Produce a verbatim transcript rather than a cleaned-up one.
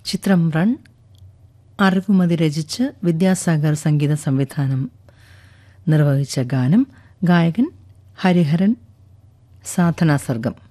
ചിത്രം റൺ. അറിവുമതി രചിച്ച് വിദ്യാസാഗർ സംഗീത സംവിധാനം നിർവഹിച്ച ഗാനം. ഗായകൻ ഹരിഹരൻ, സാധനാ സർഗം.